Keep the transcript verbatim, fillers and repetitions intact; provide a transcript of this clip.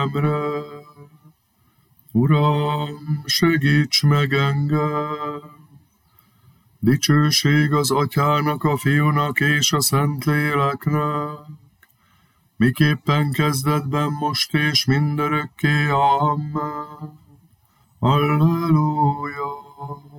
Emre. Uram, segíts meg engem! Dicsőség az Atyának, a Fiúnak és a Szentléleknek, miképpen kezdetben, most és mindörökké. Amen. Alleluja!